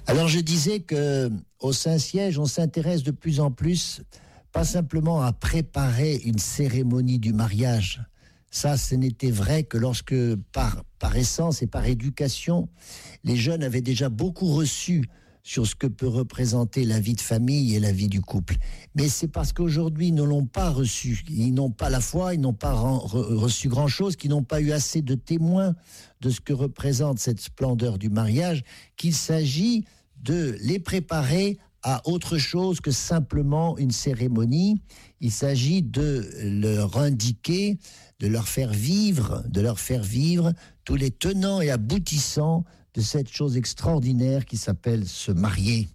Alors je disais que au Saint-Siège, on s'intéresse de plus en plus, pas simplement à préparer une cérémonie du mariage. Ça, ce n'était vrai que lorsque, par essence et par éducation, les jeunes avaient déjà beaucoup reçu sur ce que peut représenter la vie de famille et la vie du couple. Mais c'est parce qu'aujourd'hui, ils ne l'ont pas reçu. Ils n'ont pas la foi, ils n'ont pas reçu grand-chose, qu'ils n'ont pas eu assez de témoins de ce que représente cette splendeur du mariage, qu'il s'agit de les préparer à autre chose que simplement une cérémonie. Il s'agit de leur indiquer, de leur faire vivre tous les tenants et aboutissants de cette chose extraordinaire qui s'appelle se marier.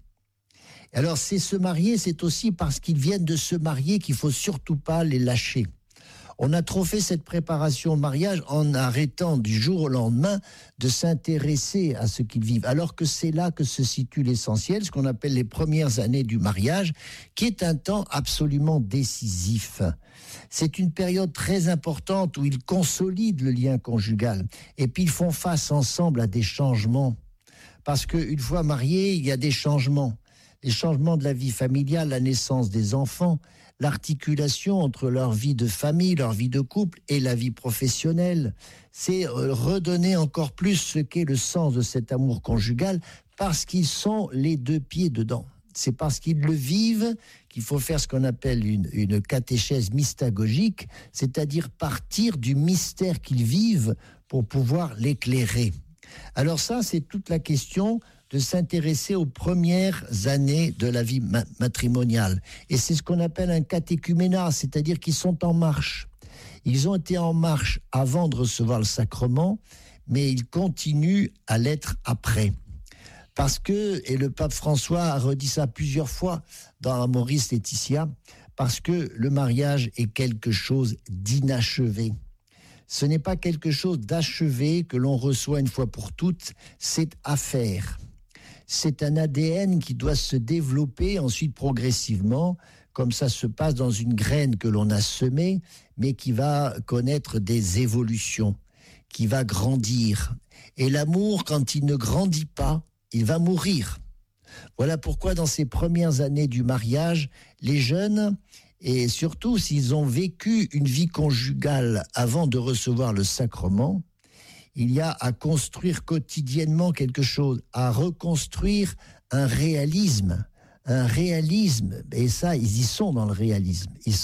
Alors c'est se marier, c'est aussi parce qu'ils viennent de se marier qu'il faut surtout pas les lâcher. On a trop fait cette préparation au mariage en arrêtant du jour au lendemain de s'intéresser à ce qu'ils vivent, alors que c'est là que se situe l'essentiel, ce qu'on appelle les premières années du mariage, qui est un temps absolument décisif. C'est une période très importante où ils consolident le lien conjugal et puis ils font face ensemble à des changements. Parce qu'une fois mariés, il y a des changements. Les changements de la vie familiale, la naissance des enfants, l'articulation entre leur vie de famille, leur vie de couple et la vie professionnelle. C'est redonner encore plus ce qu'est le sens de cet amour conjugal parce qu'ils sont les deux pieds dedans. C'est parce qu'ils le vivent qu'il faut faire ce qu'on appelle une catéchèse mystagogique, c'est-à-dire partir du mystère qu'ils vivent pour pouvoir l'éclairer. Alors ça, c'est toute la question de s'intéresser aux premières années de la vie matrimoniale. Et c'est ce qu'on appelle un catéchuménat, c'est-à-dire qu'ils sont en marche. Ils ont été en marche avant de recevoir le sacrement, mais ils continuent à l'être après. Parce que, et le pape François a redit ça plusieurs fois dans Amoris Laetitia, parce que le mariage est quelque chose d'inachevé. Ce n'est pas quelque chose d'achevé que l'on reçoit une fois pour toutes, c'est à faire. C'est un ADN qui doit se développer ensuite progressivement, comme ça se passe dans une graine que l'on a semée, mais qui va connaître des évolutions, qui va grandir. Et l'amour, quand il ne grandit pas, il va mourir. Voilà pourquoi dans ces premières années du mariage, les jeunes, et surtout s'ils ont vécu une vie conjugale avant de recevoir le sacrement, il y a à construire quotidiennement quelque chose, à reconstruire un réalisme, et ça, ils y sont dans le réalisme.